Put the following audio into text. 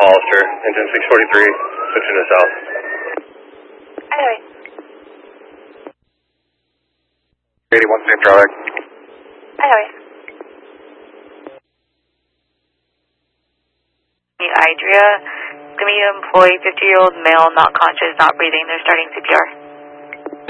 Hollister, engine 643, switching to south. Highway. 81, safe drawback. Highway. Idria, it's going to be an employee, 50-year-old male, not conscious, not breathing. They're starting CPR.